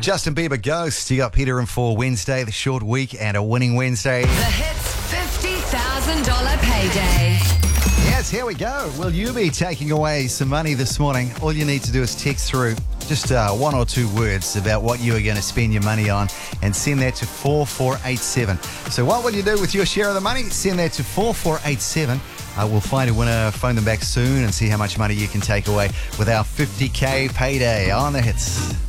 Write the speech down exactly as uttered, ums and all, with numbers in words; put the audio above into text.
Justin Bieber Ghost. You got Peter and Four Wednesday, the short week, and a winning Wednesday. The Hits fifty thousand dollars payday. Yes, here we go. Will you be taking away some money this morning? All you need to do is text through just uh, one or two words about what you are going to spend your money on and send that to four four eight seven. So what will you do with your share of the money? Send that to four four eight seven. Uh, we'll find a winner, phone them back soon and see how much money you can take away with our fifty K payday on the Hits.